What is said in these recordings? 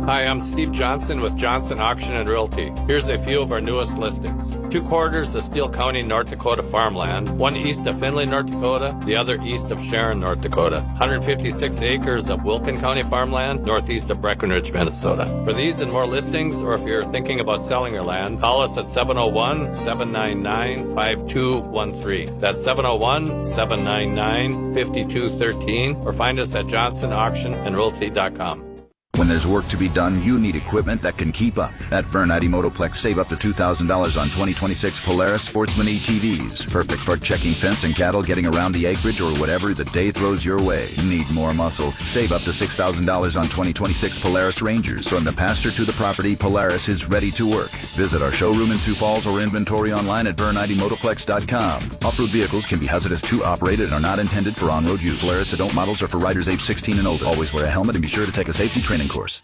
Hi, I'm Steve Johnson with Johnson Auction and Realty. Here's a few of our newest listings. 2/4 of Steele County, North Dakota farmland, one east of Findlay, North Dakota, the other east of Sharon, North Dakota. 156 acres of Wilkin County farmland, northeast of Breckenridge, Minnesota. For these and more listings, or if you're thinking about selling your land, call us at 701-799-5213. That's 701-799-5213, or find us at johnsonauctionandrealty.com. When there's work to be done, you need equipment that can keep up. At Vernite Motoplex, save up to $2,000 on 2026 Polaris Sportsman ATVs. Perfect for checking fence and cattle, getting around the acreage, or whatever the day throws your way. Need more muscle? Save up to $6,000 on 2026 Polaris Rangers. From the pasture to the property, Polaris is ready to work. Visit our showroom in Sioux Falls or inventory online at VerniteMotoplex.com. Off-road vehicles can be hazardous to operate and are not intended for on-road use. Polaris adult models are for riders age 16 and older. Always wear a helmet and be sure to take a safety training course.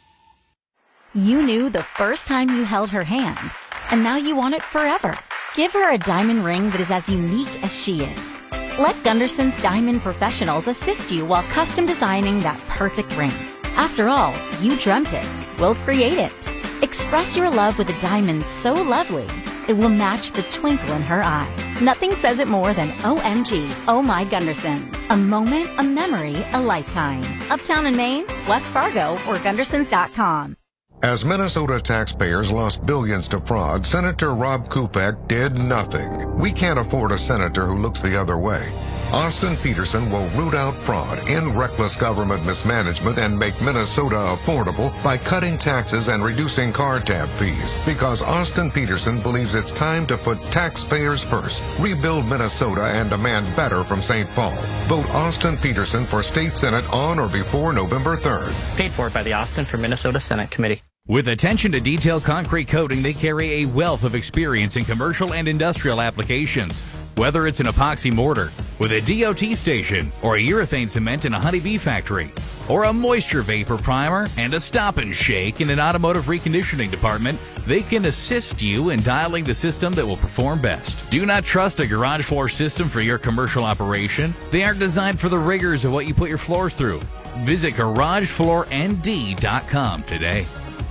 You knew the first time you held her hand, and now you want it forever. Give her a diamond ring that is as unique as she is. Let Gunderson's Diamond Professionals assist you while custom designing that perfect ring. After all, you dreamt it. We'll create it. Express your love with a diamond so lovely, it will match the twinkle in her eye. Nothing says it more than OMG, Oh My Gundersons. A moment, a memory, a lifetime. Uptown in Maine, West Fargo, or Gundersons.com. As Minnesota taxpayers lost billions to fraud, Senator Rob Kupek did nothing. We can't afford a senator who looks the other way. Austin Peterson will root out fraud, end reckless government mismanagement, and make Minnesota affordable by cutting taxes and reducing car tab fees. Because Austin Peterson believes it's time to put taxpayers first, rebuild Minnesota, and demand better from St. Paul. Vote Austin Peterson for State Senate on or before November 3rd. Paid for by the Austin for Minnesota Senate Committee. With attention to detail concrete coating, they carry a wealth of experience in commercial and industrial applications. Whether it's an epoxy mortar with a DOT station, or a urethane cement in a honeybee factory, or a moisture vapor primer and a stop and shake in an automotive reconditioning department, they can assist you in dialing the system that will perform best. Do not trust a garage floor system for your commercial operation. They aren't designed for the rigors of what you put your floors through. Visit GarageFloorND.com today.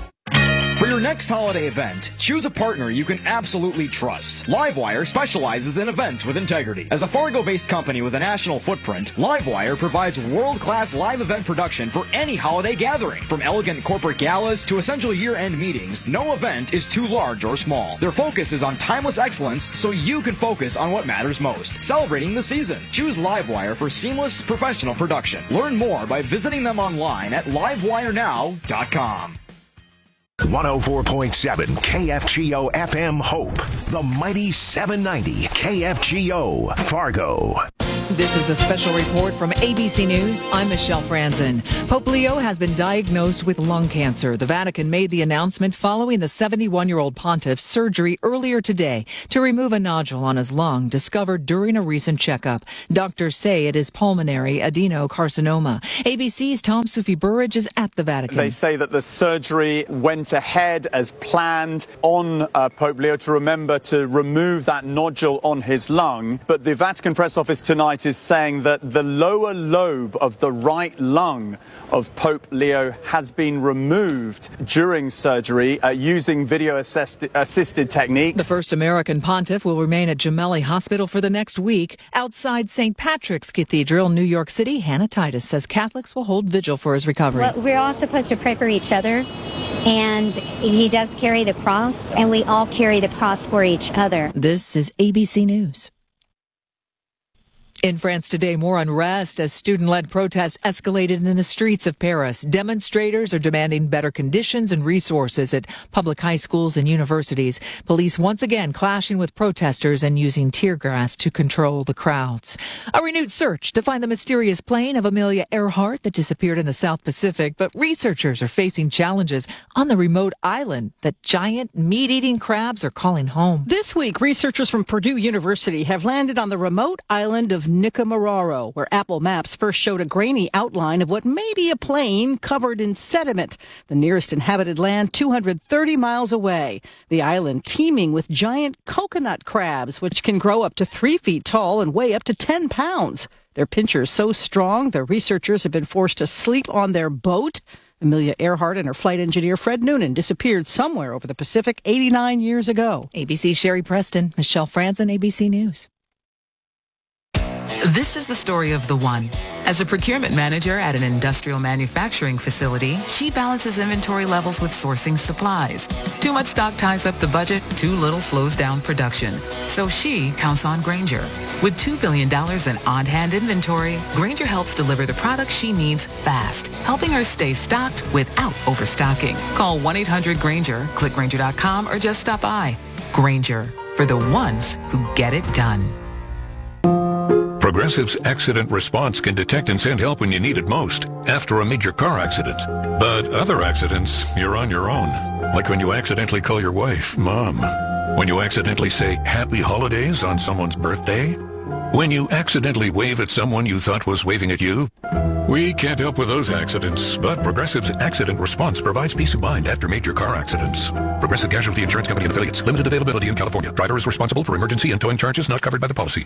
For your next holiday event, choose a partner you can absolutely trust. Livewire specializes in events with integrity. As a Fargo-based company with a national footprint, Livewire provides world-class live event production for any holiday gathering. From elegant corporate galas to essential year-end meetings, no event is too large or small. Their focus is on timeless excellence so you can focus on what matters most, celebrating the season. Choose Livewire for seamless professional production. Learn more by visiting them online at livewirenow.com. 104.7 KFGO FM Hope, the mighty 790 KFGO Fargo. This is a special report from ABC News. I'm Michelle Franzen. Pope Leo has been diagnosed with lung cancer. The Vatican made the announcement following the 71-year-old pontiff's surgery earlier today to remove a nodule on his lung discovered during a recent checkup. Doctors say it is pulmonary adenocarcinoma. ABC's Tom Sufi Burridge is at the Vatican. They say that the surgery went ahead as planned on Pope Leo to remove that nodule on his lung. But the Vatican press office tonight is saying that the lower lobe of the right lung of Pope Leo has been removed during surgery using video-assisted techniques. The first American pontiff will remain at Gemelli Hospital for the next week. Outside St. Patrick's Cathedral, New York City, Hannah Titus says Catholics will hold vigil for his recovery. Well, we're all supposed to pray for each other, and he does carry the cross, and we all carry the cross for each other. This is ABC News. In France today, more unrest as student-led protests escalated in the streets of Paris. Demonstrators are demanding better conditions and resources at public high schools and universities. Police once again clashing with protesters and using tear gas to control the crowds. A renewed search to find the mysterious plane of Amelia Earhart that disappeared in the South Pacific, but researchers are facing challenges on the remote island that giant meat-eating crabs are calling home. This week, researchers from Purdue University have landed on the remote island of Nikumaroro, where Apple Maps first showed a grainy outline of what may be a plane covered in sediment. The nearest inhabited land 230 miles away. The island teeming with giant coconut crabs, which can grow up to 3 feet tall and weigh up to 10 pounds. Their pincher is so strong, the researchers have been forced to sleep on their boat. Amelia Earhart and her flight engineer Fred Noonan disappeared somewhere over the Pacific 89 years ago. ABC's Sherry Preston, Michelle Franzen, ABC News. This is the story of the one. As a procurement manager at an industrial manufacturing facility, she balances inventory levels with sourcing supplies. Too much stock ties up the budget, too little slows down production. So she counts on Grainger. With $2 billion in on-hand inventory, Grainger helps deliver the products she needs fast, helping her stay stocked without overstocking. Call 1-800-GRAINGER, click Grainger.com, or just stop by. Grainger, for the ones who get it done. Progressive's accident response can detect and send help when you need it most, after a major car accident. But other accidents, you're on your own. Like when you accidentally call your wife Mom. When you accidentally say Happy Holidays on someone's birthday. When you accidentally wave at someone you thought was waving at you. We can't help with those accidents, but Progressive's accident response provides peace of mind after major car accidents. Progressive Casualty Insurance Company and Affiliates. Limited availability in California. Driver is responsible for emergency and towing charges not covered by the policy.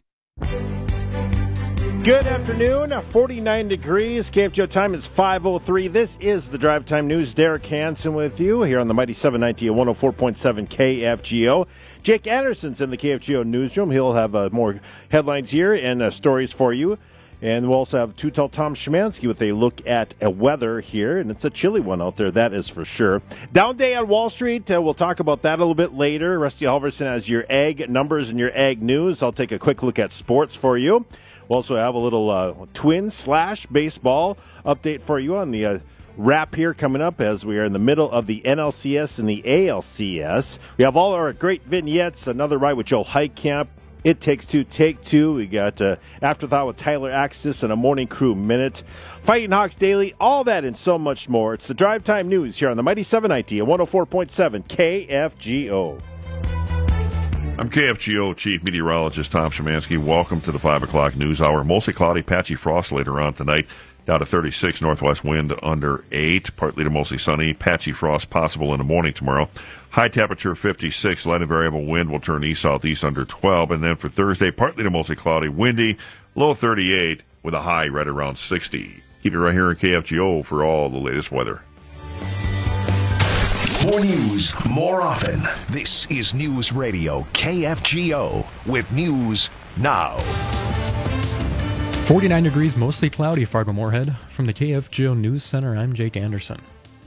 Good afternoon, 49 degrees. KFGO time is 5:03. This is the Drive Time News. Derek Hansen with you here on the Mighty 790 at 104.7 KFGO. Jake Anderson's in the KFGO newsroom. He'll have more headlines here and stories for you. And we'll also have Two-Tell Tom Szymanski with a look at weather here. And it's a chilly one out there, that is for sure. Down day on Wall Street. We'll talk about that a little bit later. Rusty Halverson has your ag numbers and your ag news. I'll take a quick look at sports for you. We'll also have a little Twins/baseball update for you on the wrap here coming up as we are in the middle of the NLCS and the ALCS. We have all our great vignettes, another ride with Joel Heitkamp. It Takes Two, Take Two. We got Afterthought with Tyler Axis and a Morning Crew Minute. Fighting Hawks Daily, all that and so much more. It's the Drive Time News here on the Mighty 790 at 104.7 KFGO. I'm KFGO Chief Meteorologist Tom Szymanski. Welcome to the 5 o'clock news hour. Mostly cloudy, patchy frost later on tonight. Down to 36, northwest wind under 8. Partly to mostly sunny, patchy frost possible in the morning tomorrow. High temperature 56, light and variable wind will turn east-southeast under 12. And then for Thursday, partly to mostly cloudy, windy, low 38 with a high right around 60. Keep it right here in KFGO for all the latest weather. More news, more often. This is News Radio KFGO with News Now. 49 degrees, mostly cloudy, Fargo-Moorhead. From the KFGO News Center, I'm Jake Anderson.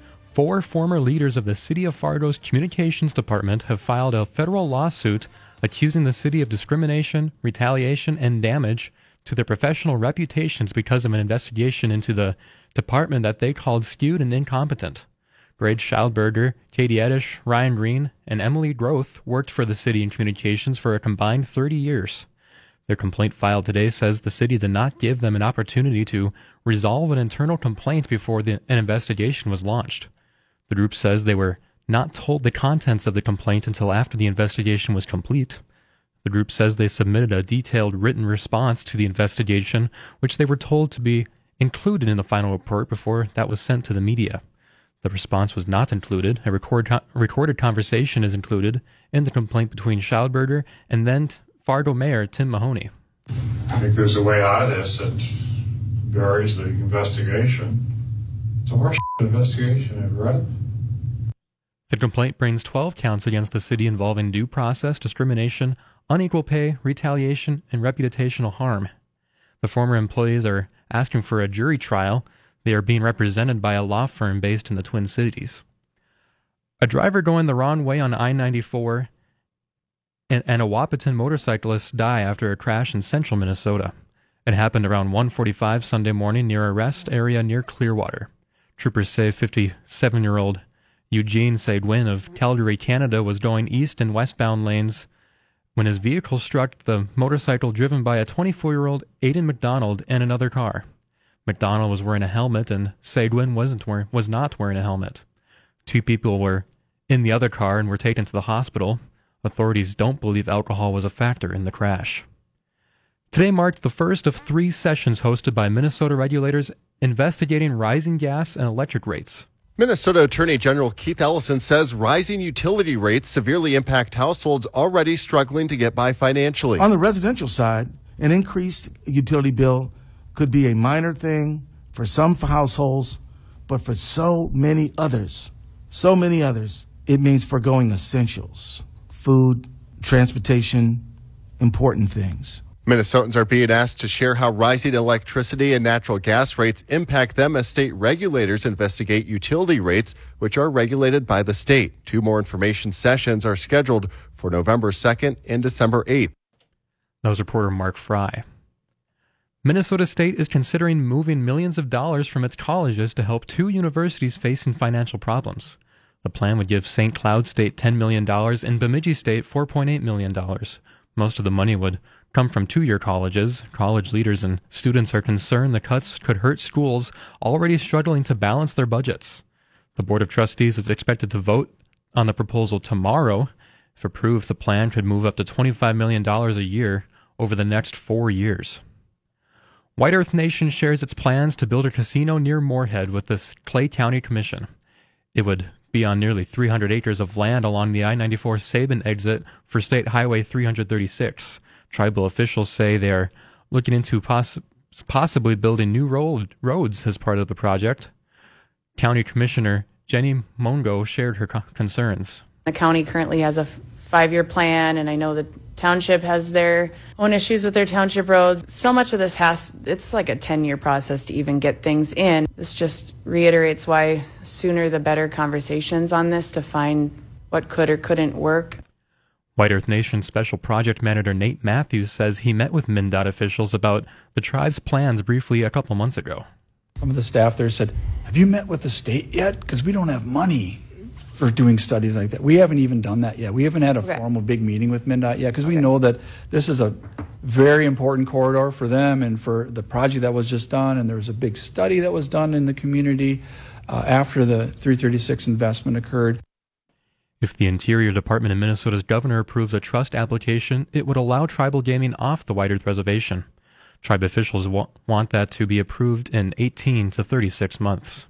4 former leaders of the City of Fargo's Communications Department have filed a federal lawsuit accusing the city of discrimination, retaliation, and damage to their professional reputations because of an investigation into the department that they called skewed and incompetent. Greg Schildberger, Katie Edish, Ryan Green, and Emily Groth worked for the city in communications for a combined 30 years. Their complaint filed today says the city did not give them an opportunity to resolve an internal complaint before an investigation was launched. The group says they were not told the contents of the complaint until after the investigation was complete. The group says they submitted a detailed written response to the investigation, which they were told to be included in the final report before that was sent to the media. The response was not included. A recorded conversation is included in the complaint between Schildberger and then Fargo Mayor Tim Mahoney. I think there's a way out of this that varies the investigation. It's a horse investigation. Have you read it? The complaint brings 12 counts against the city involving due process, discrimination, unequal pay, retaliation, and reputational harm. The former employees are asking for a jury trial. They are being represented by a law firm based in the Twin Cities. A driver going the wrong way on I-94 and a Wahpeton motorcyclist die after a crash in central Minnesota. It happened around 1:45 Sunday morning near a rest area near Clearwater. Troopers say 57-year-old Eugene Saidwin of Calgary, Canada, was going east and westbound lanes when his vehicle struck the motorcycle driven by a 24-year-old Aidan McDonald and another car. McDonald was wearing a helmet and Saidwin was not wearing a helmet. 2 people were in the other car and were taken to the hospital. Authorities don't believe alcohol was a factor in the crash. Today marked the first of 3 sessions hosted by Minnesota regulators investigating rising gas and electric rates. Minnesota Attorney General Keith Ellison says rising utility rates severely impact households already struggling to get by financially. On the residential side, an increased utility bill could be a minor thing for some households, but for so many others, it means forgoing essentials, food, transportation, important things. Minnesotans are being asked to share how rising electricity and natural gas rates impact them as state regulators investigate utility rates, which are regulated by the state. 2 more information sessions are scheduled for November 2nd and December 8th. That was reporter Mark Fry. Minnesota State is considering moving millions of dollars from its colleges to help 2 universities facing financial problems. The plan would give St. Cloud State $10 million and Bemidji State $4.8 million. Most of the money would come from 2-year colleges. College leaders and students are concerned the cuts could hurt schools already struggling to balance their budgets. The Board of Trustees is expected to vote on the proposal tomorrow. If approved, the plan could move up to $25 million a year over the next 4 years. White Earth Nation shares its plans to build a casino near Moorhead with the Clay County Commission. It would be on nearly 300 acres of land along the I-94 Sabin exit for State Highway 336. Tribal officials say they are looking into possibly building new roads as part of the project. County Commissioner Jenny Mongo shared her concerns. The county currently has a 5-year plan, and I know the township has their own issues with their township roads. So much of this it's like a 10-year process to even get things in. This just reiterates why sooner the better conversations on this to find what could or couldn't work. White Earth Nation Special Project Manager Nate Matthews says he met with MnDOT officials about the tribe's plans briefly a couple months ago. Some of the staff there said, "Have you met with the state yet? Because we don't have money for doing studies like that." We haven't even done that yet. We haven't had a formal big meeting with MnDOT yet because we know that this is a very important corridor for them and for the project that was just done. And there was a big study that was done in the community after the 336 investment occurred. If the Interior Department and Minnesota's governor approves a trust application, it would allow tribal gaming off the White Earth Reservation. Tribe officials want that to be approved in 18 to 36 months.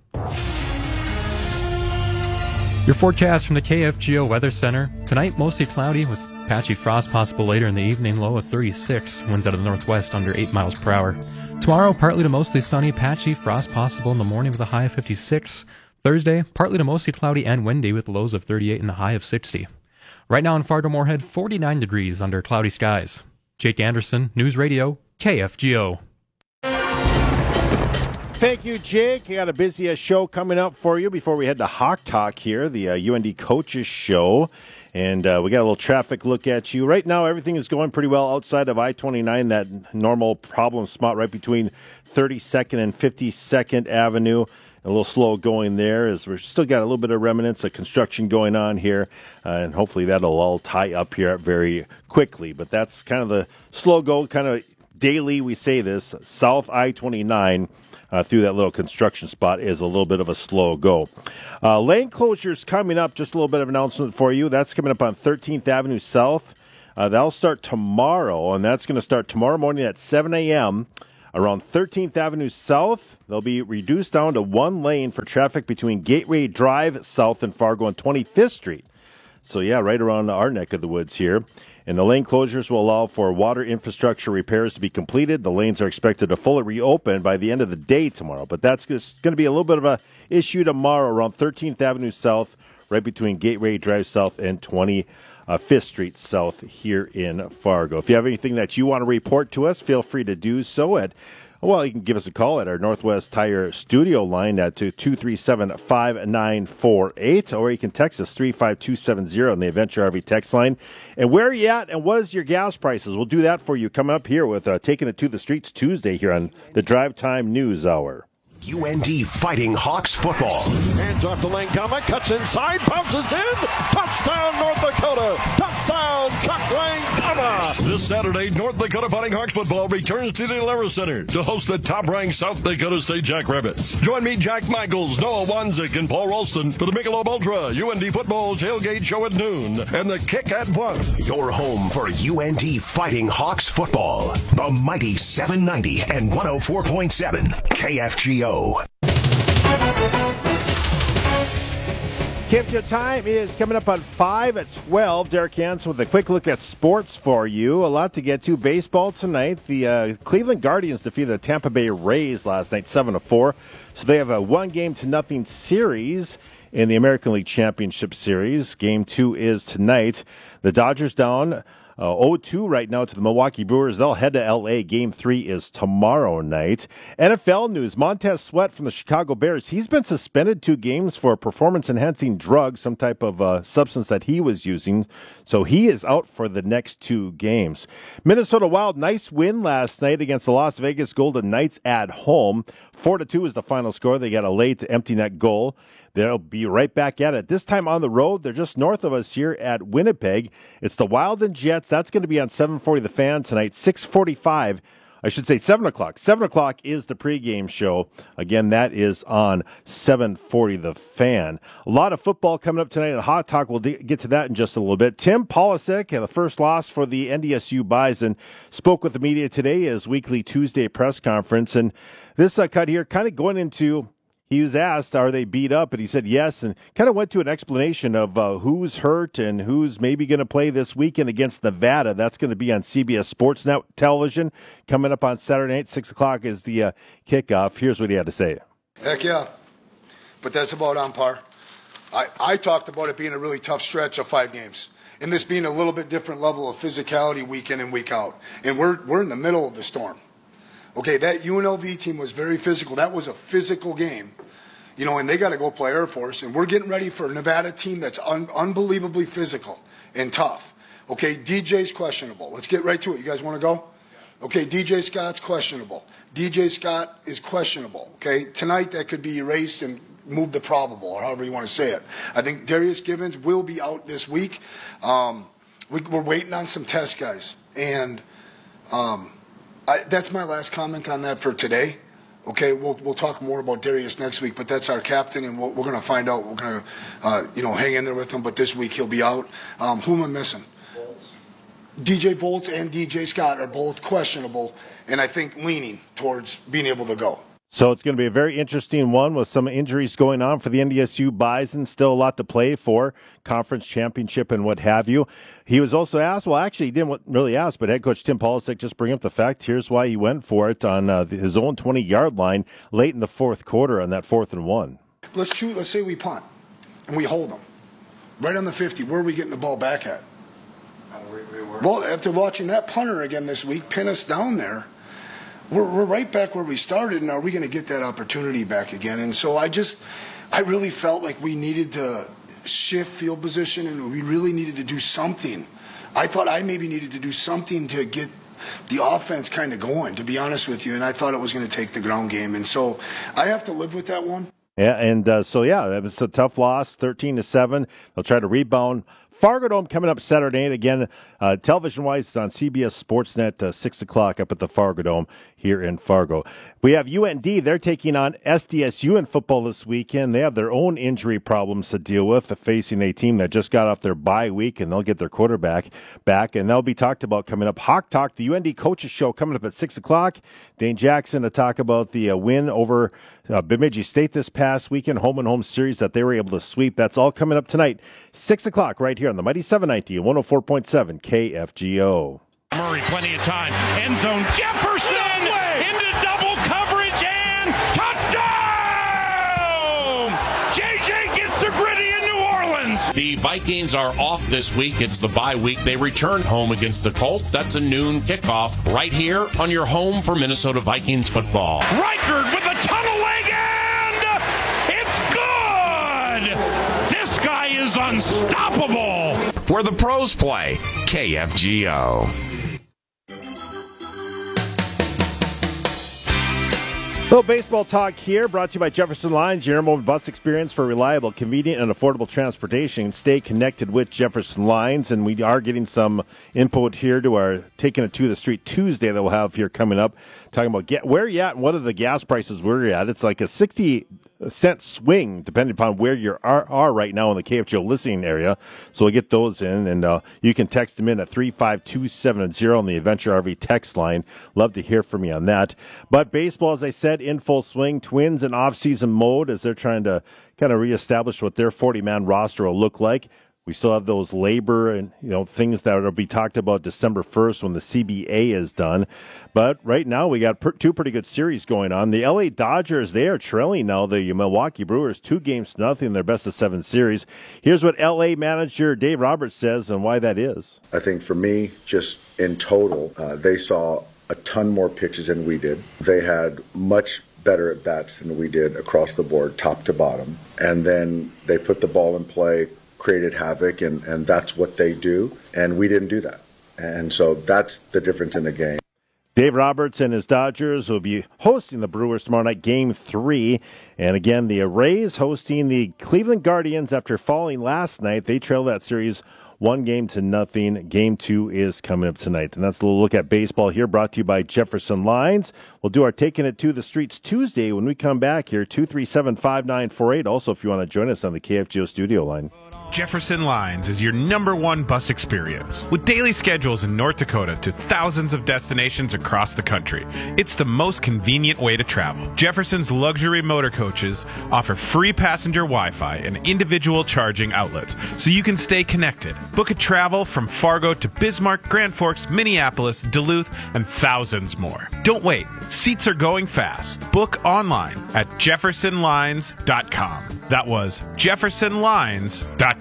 Your forecast from the KFGO Weather Center. Tonight, mostly cloudy with patchy frost possible later in the evening, low of 36, winds out of the northwest under 8 miles per hour. Tomorrow, partly to mostly sunny, patchy, frost possible in the morning with a high of 56. Thursday, partly to mostly cloudy and windy with lows of 38 and a high of 60. Right now in Fargo-Moorhead, 49 degrees under cloudy skies. Jake Anderson, News Radio, KFGO. Thank you, Jake. We got a busy show coming up for you before we head to Hawk Talk here, the UND Coaches Show. And we got a little traffic look at you. Right now, everything is going pretty well outside of I-29, that normal problem spot right between 32nd and 52nd Avenue. A little slow going there as we're still got a little bit of remnants of construction going on here, and hopefully that'll all tie up here very quickly. But that's kind of the slow go, kind of daily we say this. South I-29 through that little construction spot is a little bit of a slow go. Lane closures coming up, just a little bit of announcement for you. That's coming up on 13th Avenue South. That'll start tomorrow, and that's going to start tomorrow morning at 7 a.m. Around 13th Avenue South. They'll be reduced down to 1 lane for traffic between Gateway Drive South and Fargo and 25th Street. So, yeah, right around our neck of the woods here. And the lane closures will allow for water infrastructure repairs to be completed. The lanes are expected to fully reopen by the end of the day tomorrow. But that's just going to be a little bit of a issue tomorrow around 13th Avenue South, right between Gateway Drive South and 25th Street South here in Fargo. If you have anything that you want to report to us, feel free to do so you can give us a call at our Northwest Tire studio line at 237-5948, or you can text us 35270 on the Adventure RV text line. And where are you at and what is your gas prices? We'll do that for you coming up here with Taking It to the Streets Tuesday here on the Drive Time News Hour. UND Fighting Hawks football. Hands off to Langkama, cuts inside, bounces in. Touchdown, North Dakota. Touchdown, Chuck Langkama. This Saturday, North Dakota Fighting Hawks football returns to the Alara Center to host the top-ranked South Dakota State Jackrabbits. Join me, Jack Michaels, Noah Wanzik, and Paul Ralston for the Michelob Ultra UND football tailgate show at noon and the kick at 1. Your home for UND Fighting Hawks football. The mighty 790 and 104.7 KFGO. KFGO time is coming up on 5 at 12. Derek Hansen with a quick look at sports for you. A lot to get to. Baseball tonight. The Cleveland Guardians defeated the Tampa Bay Rays last night 7-4. So they have a 1-0 series in the American League Championship Series. Game 2 is tonight. The Dodgers down 0-2 right now to the Milwaukee Brewers. They'll head to L.A. Game 3 is tomorrow night. NFL news. Montez Sweat from the Chicago Bears. He's been suspended 2 games for performance-enhancing drugs, some type of substance that he was using. So he is out for the next 2 games. Minnesota Wild, nice win last night against the Las Vegas Golden Knights at home. 4-2 is the final score. They got a late empty net goal. They'll be right back at it. This time on the road, they're just north of us here at Winnipeg. It's the Wild and Jets. That's going to be on 7:40 The Fan tonight. 6:45, I should say 7 o'clock. 7 o'clock is the pregame show. Again, that is on 7:40 The Fan. A lot of football coming up tonight at Hot Talk. We'll get to that in just a little bit. Tim Polisic, the first loss for the NDSU Bison, spoke with the media today at his weekly Tuesday press conference. And this cut here kind of going into... He was asked, are they beat up? And he said yes, and kind of went to an explanation of who's hurt and who's maybe going to play this weekend against Nevada. That's going to be on CBS Sports Net television. Coming up on Saturday night, 6 o'clock is the kickoff. Here's what he had to say. Heck yeah, but that's about on par. I talked about it being a really tough stretch of 5 games, and this being a little bit different level of physicality week in and week out. And we're in the middle of the storm. Okay, that UNLV team was very physical. That was a physical game, and they got to go play Air Force. And we're getting ready for a Nevada team that's unbelievably physical and tough. Okay, DJ's questionable. Let's get right to it. You guys want to go? Okay, DJ Scott's questionable. DJ Scott is questionable. Okay, tonight that could be erased and moved to probable, or however you want to say it. I think Darius Givens will be out this week. We're waiting on some test guys. And that's my last comment on that for today. Okay, we'll talk more about Darius next week, but that's our captain, and we're going to find out. We're going to hang in there with him, but this week he'll be out. Who am I missing? Volts. DJ Volts and DJ Scott are both questionable, and I think leaning towards being able to go. So it's going to be a very interesting one with some injuries going on for the NDSU Bison. Still a lot to play for, conference championship and what have you. He was also asked, well, actually he didn't really ask, but head coach Tim Polisic just bring up the fact, here's why he went for it on his own 20-yard line late in the fourth quarter on that 4th and 1. Let's shoot. Let's say we punt, and we hold them. Right on the 50, where are we getting the ball back at? Well, after watching that punter again this week pin us down there, we're right back where we started, and are we going to get that opportunity back again? And so I really felt like we needed to shift field position, and we really needed to do something. I thought I maybe needed to do something to get the offense kind of going, to be honest with you, and I thought it was going to take the ground game. And so I have to live with that one. Yeah, and it was a tough loss, 13-7. They'll try to rebound. Fargo Dome coming up Saturday night. Again, television-wise, it's on CBS Sportsnet, 6 o'clock up at the Fargo Dome here in Fargo. We have UND. They're taking on SDSU in football this weekend. They have their own injury problems to deal with, facing a team that just got off their bye week, and they'll get their quarterback back, and they'll be talked about coming up. Hawk Talk, the UND Coaches Show, coming up at 6 o'clock. Dane Jackson to talk about the win over Bemidji State this past weekend, home-and-home series that they were able to sweep. That's all coming up tonight, 6 o'clock right here on the Mighty 790 and 104.7 KFGO. Murray, plenty of time. End zone, Jefferson into double coverage and touchdown! JJ gets the gritty in New Orleans. The Vikings are off this week. It's the bye week. They return home against the Colts. That's a noon kickoff right here on your home for Minnesota Vikings football. Reichard with a tunnel leg and it's good! This guy is unstoppable. Where the pros play, KFGO. Little baseball talk here, brought to you by Jefferson Lines, your number one bus experience for reliable, convenient, and affordable transportation. Stay connected with Jefferson Lines, and we are getting some input here to our Taking It to the Street Tuesday that we'll have here coming up, talking about where you're at and what are the gas prices we're at. It's like a 60-cent swing, depending upon where you are right now in the KFGO listening area. So we'll get those in, and you can text them in at 35270 on the Adventure RV text line. Love to hear from you on that. But baseball, as I said, in full swing. Twins in off-season mode as they're trying to kind of reestablish what their 40-man roster will look like. We still have those labor and things that will be talked about December 1st when the CBA is done. But right now we got two pretty good series going on. The LA Dodgers, they are trailing now the Milwaukee Brewers 2-0 in their best-of-7 series. Here's what LA manager Dave Roberts says and why that is. I think for me, just in total, they saw a ton more pitches than we did. They had much better at bats than we did across the board, top to bottom. And then they put the ball in play, created havoc, and that's what they do, and we didn't do that. And so that's the difference in the game. Dave Roberts and his Dodgers will be hosting the Brewers tomorrow night, Game 3. And again, the Rays hosting the Cleveland Guardians after falling last night. They trail that series 1-0. Game 2 is coming up tonight. And that's a little look at baseball here, brought to you by Jefferson Lines. We'll do our Taking It to the Streets Tuesday when we come back here, 237-5948. Also, if you want to join us on the KFGO studio line. Jefferson Lines is your #1 bus experience. With daily schedules in North Dakota to thousands of destinations across the country, it's the most convenient way to travel. Jefferson's luxury motor coaches offer free passenger Wi-Fi and individual charging outlets, so you can stay connected. Book a travel from Fargo to Bismarck, Grand Forks, Minneapolis, Duluth, and thousands more. Don't wait. Seats are going fast. Book online at jeffersonlines.com. That was jeffersonlines.com.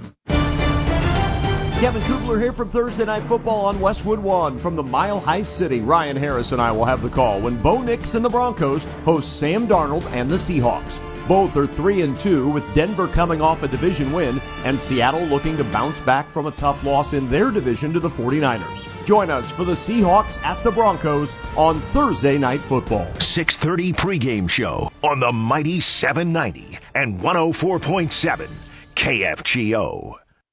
Kevin Kugler here from Thursday Night Football on Westwood One from the Mile High City. Ryan Harris and I will have the call when Bo Nix and the Broncos host Sam Darnold and the Seahawks. Both are 3-2 with Denver coming off a division win and Seattle looking to bounce back from a tough loss in their division to the 49ers. Join us for the Seahawks at the Broncos on Thursday Night Football. 6:30 pregame show on the mighty 790 and 104.7 KFGO.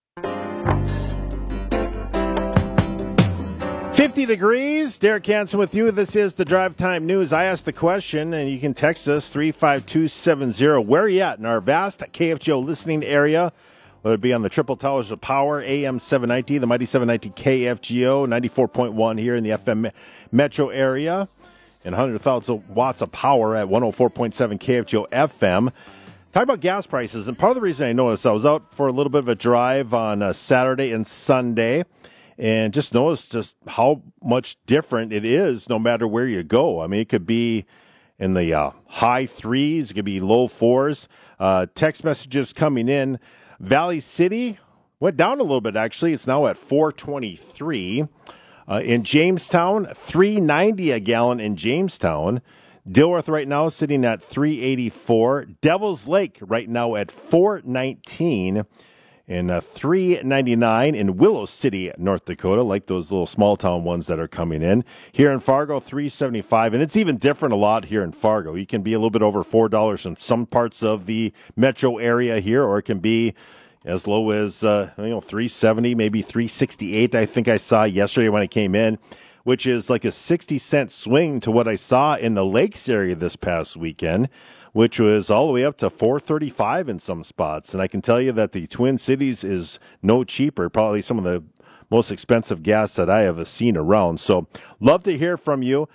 50 degrees. Derek Hansen with you. This is the Drive Time News. I asked the question, and you can text us 35270. Where are you at in our vast KFGO listening area? Whether it be on the Triple Towers of Power, AM 790, the mighty 790 KFGO, 94.1 here in the FM metro area, and 100,000 watts of power at 104.7 KFGO FM. Talk about gas prices, and part of the reason I noticed, I was out for a little bit of a drive on Saturday and Sunday, and just noticed just how much different it is no matter where you go. I mean, it could be in the high threes, it could be low fours. Text messages coming in. Valley City went down a little bit, actually. It's now at $4.23. In Jamestown, $3.90 a gallon in Jamestown. Dilworth right now sitting at $3.84. Devil's Lake right now at $4.19. And $3.99 in Willow City, North Dakota, like those little small town ones that are coming in. Here in Fargo, $3.75, and it's even different a lot here in Fargo. You can be a little bit over $4 in some parts of the metro area here, or it can be as low as $3.70, maybe $3.68. I think I saw yesterday when I came in, which is like a 60-cent swing to what I saw in the Lakes area this past weekend, which was all the way up to $4.35 in some spots. And I can tell you that the Twin Cities is no cheaper, probably some of the most expensive gas that I have seen around. So love to hear from you,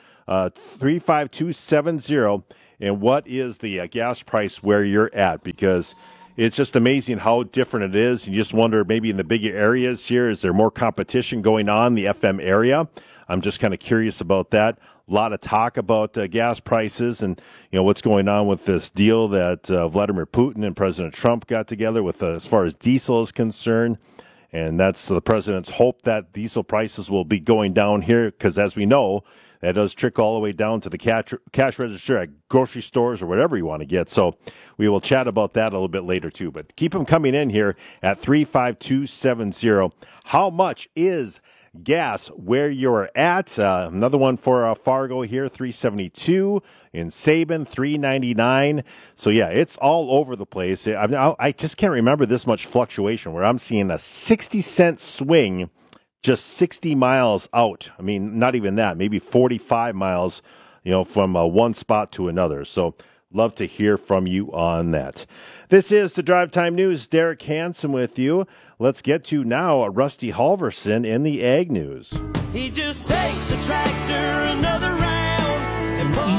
35270, and what is the gas price where you're at, because it's just amazing how different it is. You just wonder, maybe in the bigger areas here, is there more competition going on in the FM area? I'm just kind of curious about that. A lot of talk about gas prices and what's going on with this deal that Vladimir Putin and President Trump got together with as far as diesel is concerned. And that's the president's hope that diesel prices will be going down here, because as we know, that does trickle all the way down to the cash register at grocery stores or whatever you want to get. So we will chat about that a little bit later too. But keep them coming in here at 35270. How much is gas where you're at? Another one for Fargo here, $3.72. In Sabin, $3.99. So yeah, it's all over the place. I just can't remember this much fluctuation where I'm seeing a 60-cent swing just 60 miles out. I mean, not even that, maybe 45 miles, from one spot to another. So love to hear from you on that. This is the Drive Time News. Derek Hansen with you. Let's get to now Rusty Halverson in the Ag News. He just takes the tractor another round and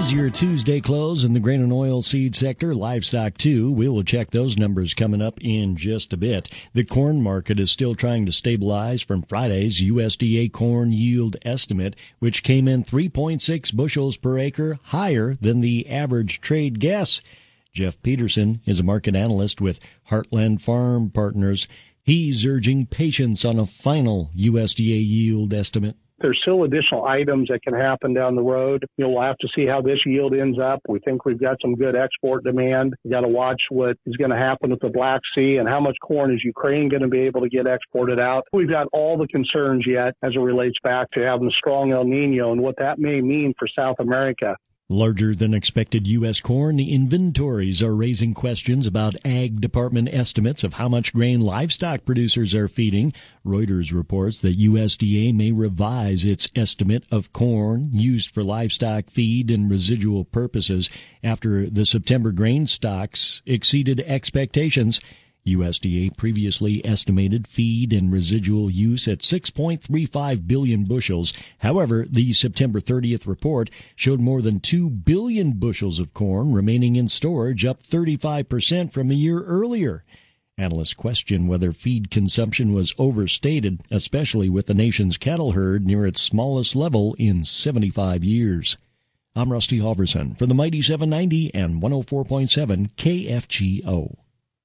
Easier Tuesday close in the grain and oilseed sector. Livestock, too. We will check those numbers coming up in just a bit. The corn market is still trying to stabilize from Friday's USDA corn yield estimate, which came in 3.6 bushels per acre higher than the average trade guess. Jeff Peterson is a market analyst with Heartland Farm Partners. He's urging patience on a final USDA yield estimate. There's still additional items that can happen down the road. We'll have to see how this yield ends up. We think we've got some good export demand. We've got to watch what is going to happen with the Black Sea and how much corn is Ukraine going to be able to get exported out. We've got all the concerns yet as it relates back to having a strong El Nino and what that may mean for South America. Larger than expected U.S. corn inventories are raising questions about Ag Department estimates of how much grain livestock producers are feeding. Reuters reports that USDA may revise its estimate of corn used for livestock feed and residual purposes after the September grain stocks exceeded expectations. USDA previously estimated feed and residual use at 6.35 billion bushels. However, the September 30th report showed more than 2 billion bushels of corn remaining in storage, up 35% from a year earlier. Analysts question whether feed consumption was overstated, especially with the nation's cattle herd near its smallest level in 75 years. I'm Rusty Halverson for the Mighty 790 and 104.7 KFGO.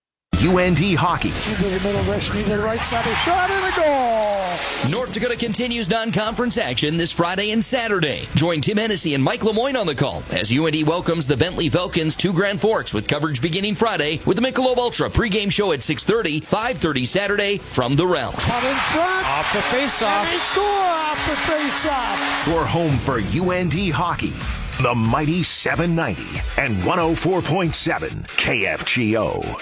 UND Hockey. Into the middle, Reshney to the right side, a shot and a goal! North Dakota continues non-conference action this Friday and Saturday. Join Tim Hennessy and Mike Lemoyne on the call as UND welcomes the Bentley Falcons to Grand Forks with coverage beginning Friday with the Michelob Ultra pregame show at 6:30, 5:30 Saturday from the Realm. Out in front, off the faceoff, and they score off the faceoff. Your home for UND Hockey. The Mighty 790 and 104.7 KFGO.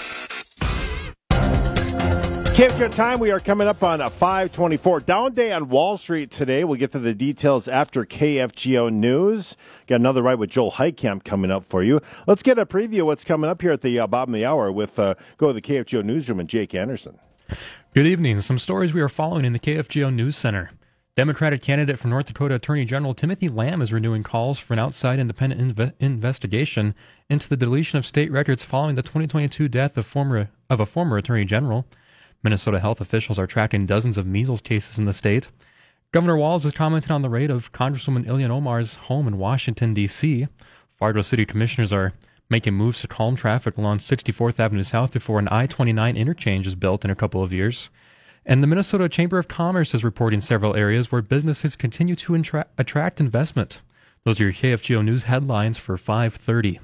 KFGO time, we are coming up on a 5:24. Down day on Wall Street today. We'll get to the details after KFGO News. Got another ride with Joel Heitkamp coming up for you. Let's get a preview of what's coming up here at the bottom of the hour with go to the KFGO Newsroom and Jake Anderson. Good evening. Some stories we are following in the KFGO News Center. Democratic candidate for North Dakota Attorney General Timothy Lamb is renewing calls for an outside independent investigation into the deletion of state records following the 2022 death of a former Attorney General. Minnesota health officials are tracking dozens of measles cases in the state. Governor Walz has commented on the raid of Congresswoman Ilhan Omar's home in Washington, D.C. Fargo City commissioners are making moves to calm traffic along 64th Avenue South before an I-29 interchange is built in a couple of years. And the Minnesota Chamber of Commerce is reporting several areas where businesses continue to attract investment. Those are your KFGO News headlines for 5:30.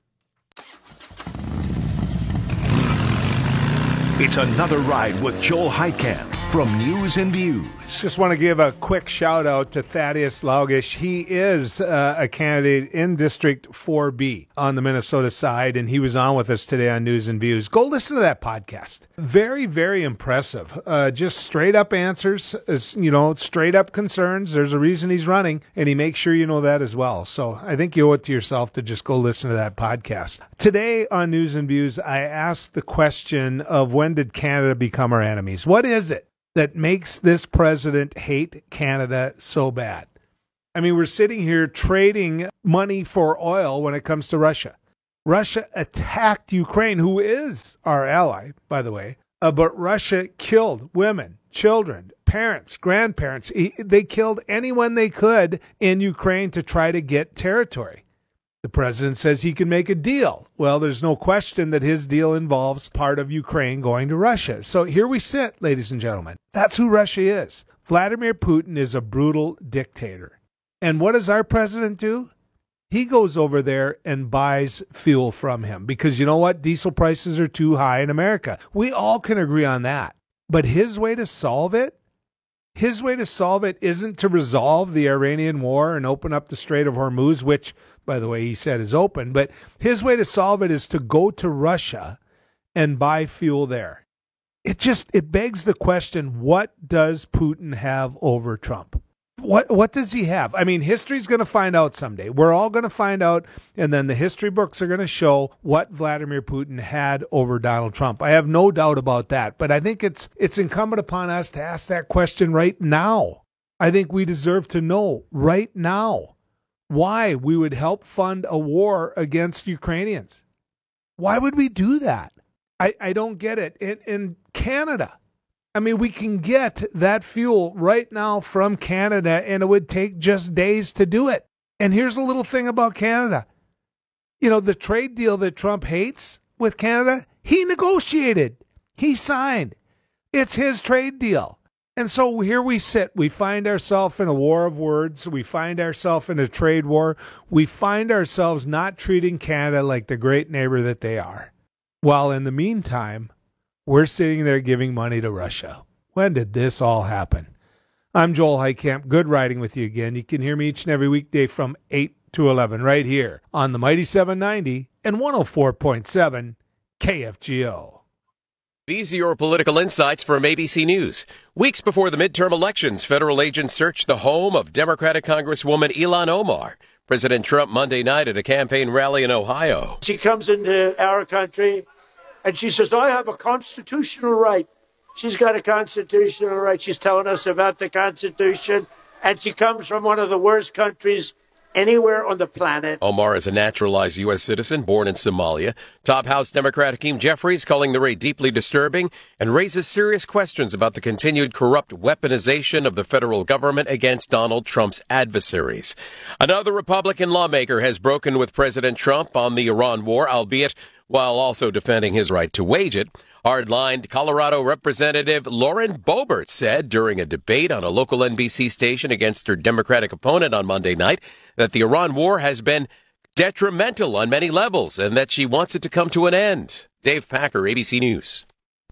It's another ride with Joel Heitkamp from News and Views. Just want to give a quick shout out to Thaddeus Laugish. He is a candidate in District 4B on the Minnesota side, and he was on with us today on News and Views. Go listen to that podcast. Very, very impressive. Just straight up answers, straight up concerns. There's a reason he's running, and he makes sure you know that as well. So I think you owe it to yourself to just go listen to that podcast. Today on News and Views, I asked the question of when did Canada become our enemies? What is it that makes this president hate Canada so bad? I mean, we're sitting here trading money for oil when it comes to Russia. Russia attacked Ukraine, who is our ally, by the way, but Russia killed women, children, parents, grandparents. They killed anyone they could in Ukraine to try to get territory. The president says he can make a deal. Well, there's no question that his deal involves part of Ukraine going to Russia. So here we sit, ladies and gentlemen. That's who Russia is. Vladimir Putin is a brutal dictator. And what does our president do? He goes over there and buys fuel from him because you know what? Diesel prices are too high in America. We all can agree on that. But his way to solve it isn't to resolve the Iranian war and open up the Strait of Hormuz, which, by the way, he said is open. But his way to solve it is to go to Russia and buy fuel there. It begs the question, what does Putin have over Trump? What does he have? I mean, history's going to find out someday. We're all going to find out, and then the history books are going to show what Vladimir Putin had over Donald Trump. I have no doubt about that, but I think it's incumbent upon us to ask that question right now. I think we deserve to know right now why we would help fund a war against Ukrainians. Why would we do that? I don't get it. In Canada, I mean, we can get that fuel right now from Canada, and it would take just days to do it. And here's a little thing about Canada. You know, the trade deal that Trump hates with Canada, he negotiated. He signed. It's his trade deal. And so here we sit. We find ourselves in a war of words. We find ourselves in a trade war. We find ourselves not treating Canada like the great neighbor that they are. While in the meantime, we're sitting there giving money to Russia. When did this all happen? I'm Joel Heitkamp. Good riding with you again. You can hear me each and every weekday from 8 to 11 right here on the Mighty 790 and 104.7 KFGO. These are your political insights from ABC News. Weeks before the midterm elections, federal agents searched the home of Democratic Congresswoman Ilhan Omar. President Trump Monday night at a campaign rally in Ohio. She comes into our country and she says, I have a constitutional right. She's got a constitutional right. She's telling us about the Constitution. And she comes from one of the worst countries anywhere on the planet. Omar is a naturalized U.S. citizen born in Somalia. Top House Democrat Hakeem Jeffries calling the raid deeply disturbing and raises serious questions about the continued corrupt weaponization of the federal government against Donald Trump's adversaries. Another Republican lawmaker has broken with President Trump on the Iran war, albeit while also defending his right to wage it. Hard-lined Colorado Representative Lauren Boebert said during a debate on a local NBC station against her Democratic opponent on Monday night that the Iran war has been detrimental on many levels and that she wants it to come to an end. Dave Packer, ABC News.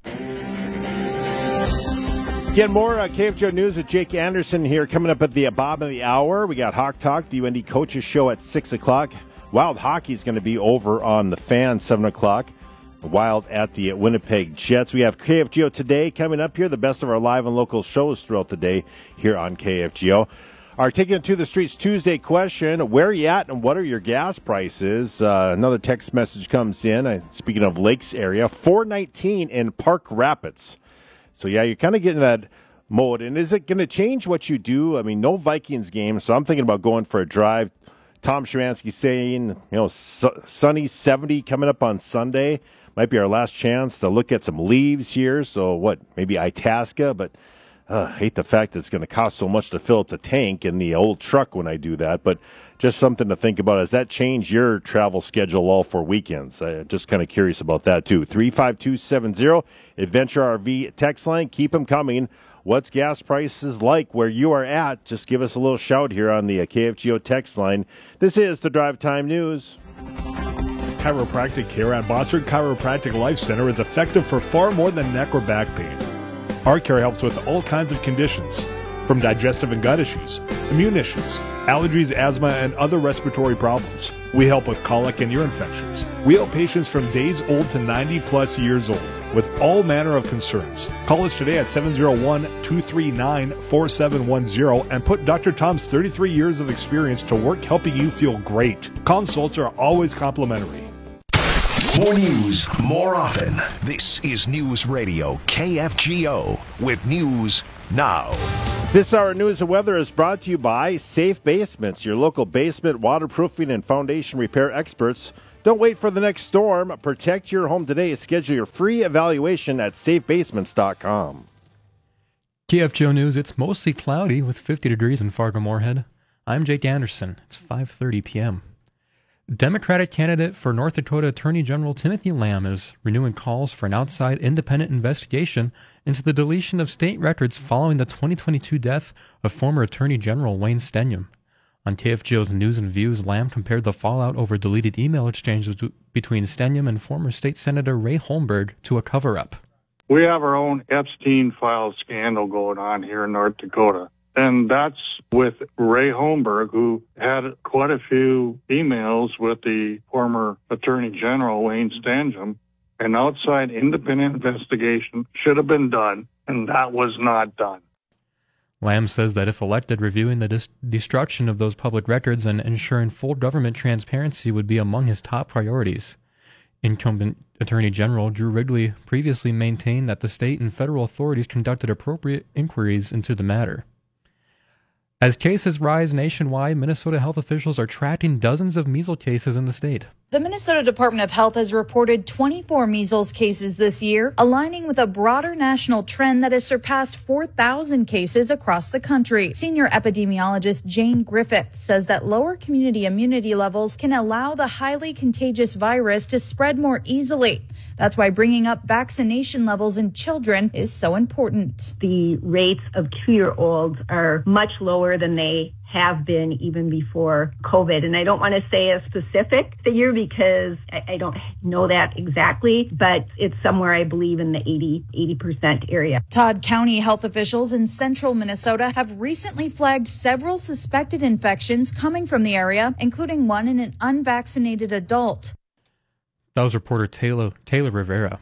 Get more KFGO News with Jake Anderson here coming up at the bottom of the hour. We got Hawk Talk, the UND Coaches Show at 6 o'clock. Wild Hockey is going to be over on the Fan, 7 o'clock. Wild at the Winnipeg Jets. We have KFGO Today coming up here, the best of our live and local shows throughout the day here on KFGO. Our Taking It to the Streets Tuesday question, where are you at and what are your gas prices? Another text message comes in, speaking of Lakes area, 419 in Park Rapids. So, yeah, you're kind of getting that mode. And is it going to change what you do? I mean, no Vikings game, so I'm thinking about going for a drive. Tom Szymanski saying, sunny 70 coming up on Sunday. Might be our last chance to look at some leaves here. So maybe Itasca, but I hate the fact that it's going to cost so much to fill up the tank in the old truck when I do that. But just something to think about. Has that changed your travel schedule all for weekends? I'm just kind of curious about that, too. 35270, Adventure RV text line. Keep them coming. What's gas prices like where you are at? Just give us a little shout here on the KFGO text line. This is the Drive Time News. Chiropractic care at Bossard Chiropractic Life Center is effective for far more than neck or back pain. Our care helps with all kinds of conditions, from digestive and gut issues, immune issues, allergies, asthma, and other respiratory problems. We help with colic and ear infections. We help patients from days old to 90-plus years old with all manner of concerns. Call us today at 701-239-4710 and put Dr. Tom's 33 years of experience to work helping you feel great. Consults are always complimentary. More news, more often. This is News Radio KFGO with News Now. This hour news and weather is brought to you by Safe Basements, your local basement waterproofing and foundation repair experts. Don't wait for the next storm. Protect your home today. Schedule your free evaluation at safebasements.com. KFGO News, it's mostly cloudy with 50 degrees in Fargo-Moorhead. I'm Jake Anderson. It's 5:30 p.m. Democratic candidate for North Dakota Attorney General Timothy Lamb is renewing calls for an outside independent investigation into the deletion of state records following the 2022 death of former Attorney General Wayne Stenyum. On KFGO's News and Views, Lamb compared the fallout over deleted email exchanges between Stenyum and former state senator Ray Holmberg to a cover-up. We have our own Epstein file scandal going on here in North Dakota. And that's with Ray Holmberg, who had quite a few emails with the former Attorney General, Wayne Stenyum. An outside independent investigation should have been done, and that was not done. Lamb says that if elected, reviewing the destruction of those public records and ensuring full government transparency would be among his top priorities. Incumbent Attorney General Drew Wrigley previously maintained that the state and federal authorities conducted appropriate inquiries into the matter. As cases rise nationwide, Minnesota health officials are tracking dozens of measles cases in the state. The Minnesota Department of Health has reported 24 measles cases this year, aligning with a broader national trend that has surpassed 4,000 cases across the country. Senior epidemiologist Jane Griffith says that lower community immunity levels can allow the highly contagious virus to spread more easily. That's why bringing up vaccination levels in children is so important. The rates of 2-year-olds are much lower than they have been even before COVID. And I don't want to say a specific figure because I don't know that exactly, but it's somewhere, I believe, in the 80% area. Todd County health officials in central Minnesota have recently flagged several suspected infections coming from the area, including one in an unvaccinated adult. That was reporter Taylor Rivera.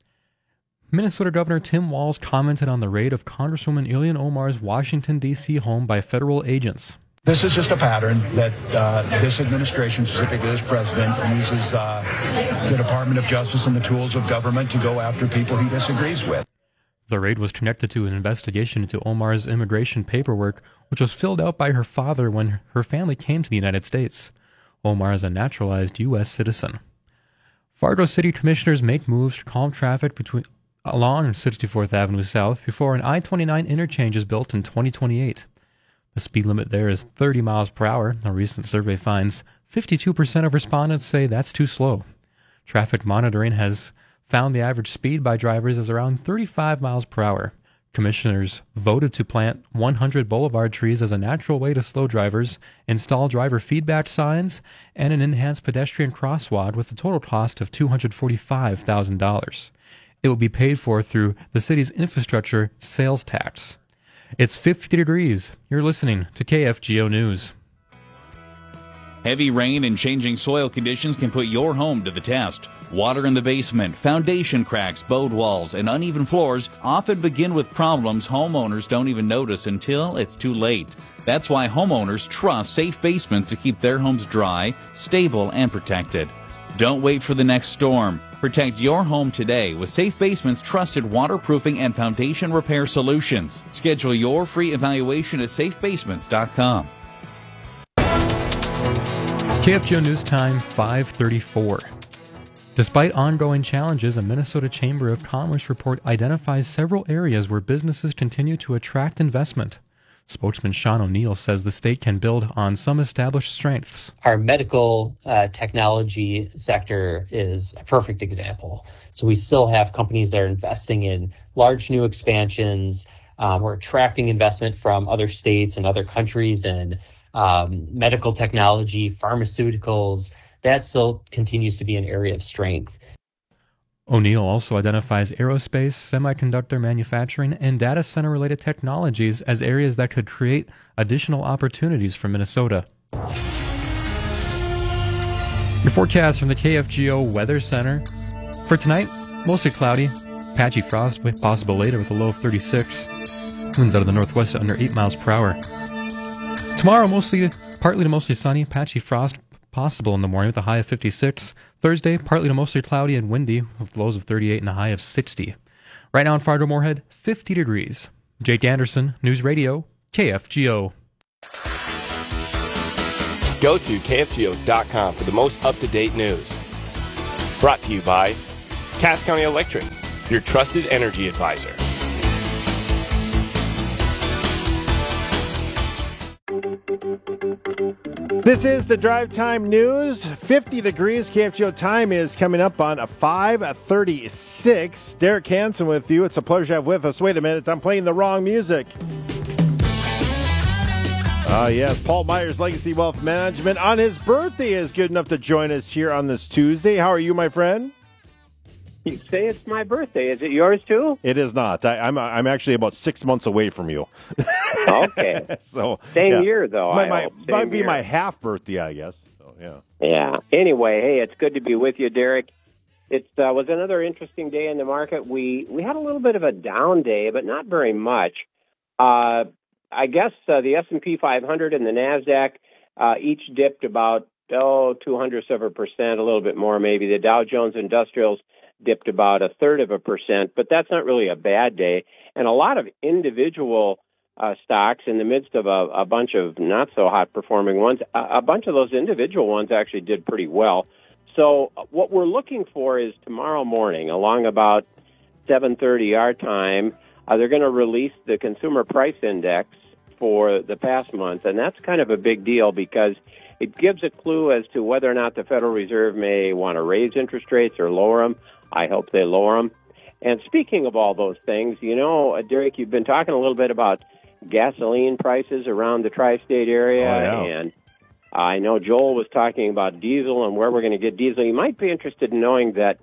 Minnesota Governor Tim Walz commented on the raid of Congresswoman Ilhan Omar's Washington, D.C. home by federal agents. This is just a pattern that this administration, specifically this president, uses the Department of Justice and the tools of government to go after people he disagrees with. The raid was connected to an investigation into Omar's immigration paperwork, which was filled out by her father when her family came to the United States. Omar is a naturalized U.S. citizen. Fargo City Commissioners make moves to calm traffic along 64th Avenue South before an I-29 interchange is built in 2028. The speed limit there is 30 miles per hour. A recent survey finds 52% of respondents say that's too slow. Traffic monitoring has found the average speed by drivers is around 35 miles per hour. Commissioners voted to plant 100 boulevard trees as a natural way to slow drivers, install driver feedback signs, and an enhanced pedestrian crosswalk with a total cost of $245,000. It will be paid for through the city's infrastructure sales tax. It's 50 degrees. You're listening to KFGO News. Heavy rain and changing soil conditions can put your home to the test. Water in the basement, foundation cracks, bowed walls, and uneven floors often begin with problems homeowners don't even notice until it's too late. That's why homeowners trust Safe Basements to keep their homes dry, stable, and protected. Don't wait for the next storm. Protect your home today with Safe Basements' trusted waterproofing and foundation repair solutions. Schedule your free evaluation at safebasements.com. KFGO News Time, 5:34. Despite ongoing challenges, a Minnesota Chamber of Commerce report identifies several areas where businesses continue to attract investment. Spokesman Sean O'Neill says the state can build on some established strengths. Our medical technology sector is a perfect example. So we still have companies that are investing in large new expansions. We're attracting investment from other states and other countries and medical technology, pharmaceuticals. That still continues to be an area of strength. O'Neill also identifies aerospace, semiconductor manufacturing, and data center-related technologies as areas that could create additional opportunities for Minnesota. Your forecast from the KFGO Weather Center. For tonight, mostly cloudy, patchy frost with possible later with a low of 36. Winds out of the northwest at under 8 miles per hour. Tomorrow, partly to mostly sunny, patchy frost possible in the morning with a high of 56. Thursday, partly to mostly cloudy and windy with lows of 38 and a high of 60. Right now in Fargo-Moorhead, 50 degrees. Jake Anderson, News Radio, KFGO. Go to KFGO.com for the most up-to-date news. Brought to you by Cass County Electric, your trusted energy advisor. This is the Drive Time News. 50 degrees. KFGO time is coming up on a 5:36. Derek Hansen with you. It's a pleasure to have with us. Wait a minute, I'm playing the wrong music. Yes, Paul Myers, Legacy Wealth Management, on his birthday is good enough to join us here on this Tuesday. How are you, my friend? You say it's my birthday. Is it yours too? It is not. I'm actually about 6 months away from you. Okay. So same year though. Might be my half birthday, I guess. So yeah. Yeah. Anyway, hey, it's good to be with you, Derek. It was another interesting day in the market. We had a little bit of a down day, but not very much. I guess the S&P 500 and the Nasdaq each dipped about 0.02%, a little bit more maybe. The Dow Jones Industrials dipped about 0.33%, but that's not really a bad day. And a lot of individual stocks in the midst of a bunch of not so hot performing ones. A bunch of those individual ones actually did pretty well. So what we're looking for is tomorrow morning, along about 7:30 our time, they're going to release the Consumer Price Index for the past month, and that's kind of a big deal because it gives a clue as to whether or not the Federal Reserve may want to raise interest rates or lower them. I hope they lower them. And speaking of all those things, Derek, you've been talking a little bit about gasoline prices around the tri-state area, and I know Joel was talking about diesel and where we're going to get diesel. You might be interested in knowing that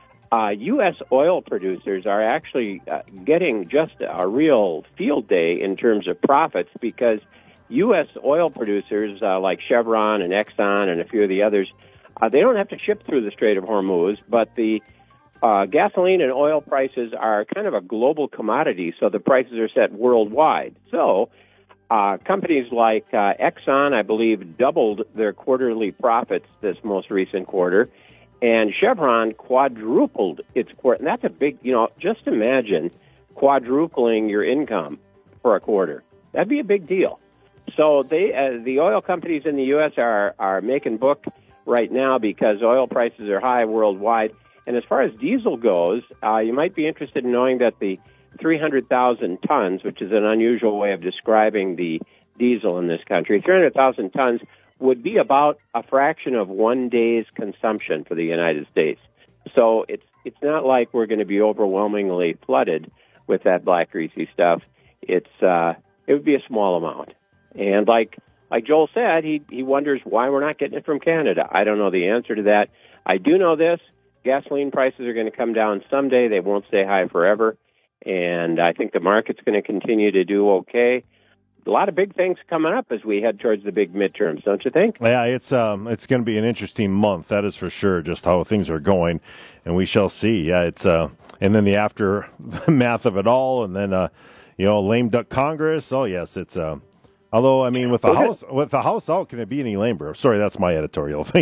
U.S. oil producers are actually getting just a real field day in terms of profits because U.S. oil producers like Chevron and Exxon and a few of the others, they don't have to ship through the Strait of Hormuz, but the gasoline and oil prices are kind of a global commodity, so the prices are set worldwide. So companies like Exxon, I believe, doubled their quarterly profits this most recent quarter, and Chevron quadrupled its quarter. And that's a big, just imagine quadrupling your income for a quarter. That'd be a big deal. So the oil companies in the U.S. are making book right now because oil prices are high worldwide. And as far as diesel goes, you might be interested in knowing that the 300,000 tons, which is an unusual way of describing the diesel in this country, 300,000 tons would be about a fraction of 1 day's consumption for the United States. So it's not like we're going to be overwhelmingly flooded with that black greasy stuff. It would be a small amount. And like Joel said, he wonders why we're not getting it from Canada. I don't know the answer to that. I do know this. Gasoline prices are going to come down someday. They won't stay high forever. And I think the market's going to continue to do okay. A lot of big things coming up as we head towards the big midterms, don't you think? Yeah, it's going to be an interesting month, that is for sure, just how things are going, and we shall see. Yeah, it's and then the aftermath of it all, and then lame duck Congress. Oh yes, it's although I mean with the house out, can it be any lamer? Sorry, that's my editorial thing.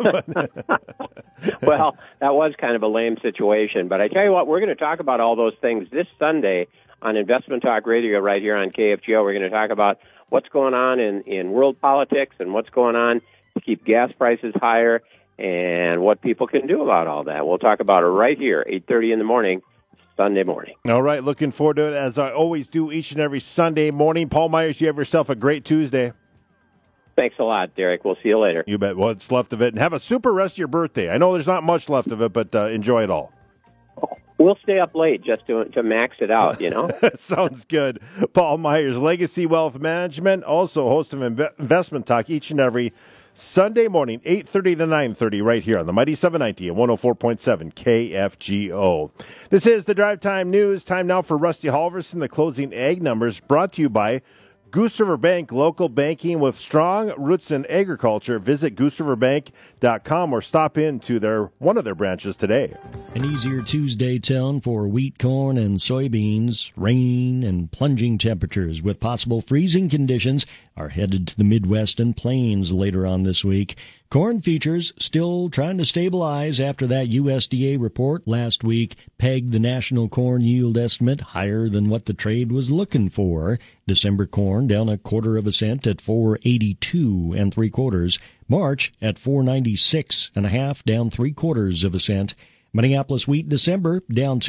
Well, that was kind of a lame situation, but I tell you what, we're going to talk about all those things this Sunday on Investment Talk Radio right here on KFGO. We're going to talk about what's going on in world politics and what's going on to keep gas prices higher and what people can do about all that. We'll talk about it right here, 8:30 in the morning, Sunday morning. All right, looking forward to it as I always do each and every Sunday morning. Paul Myers, you have yourself a great Tuesday. Thanks a lot, Derek. We'll see you later. You bet. What's left of it. And have a super rest of your birthday. I know there's not much left of it, but enjoy it all. We'll stay up late just to max it out, Sounds good. Paul Myers, Legacy Wealth Management, also host of Investment Talk each and every Sunday morning, 8:30 to 9:30, right here on the Mighty 790 and 104.7 KFGO. This is the Drive Time News. Time now for Rusty Halverson, the closing ag numbers, brought to you by Goose River Bank, local banking with strong roots in agriculture. Visit GooseRiverBank.com or stop into one of their branches today. An easier Tuesday tone for wheat, corn, and soybeans. Rain and plunging temperatures with possible freezing conditions are headed to the Midwest and Plains later on this week. Corn futures still trying to stabilize after that USDA report last week pegged the national corn yield estimate higher than what the trade was looking for. December corn down 1/4 cent at 4.82 3/4. March at 4.96 1/2, down 3/4 cent. Minneapolis wheat December down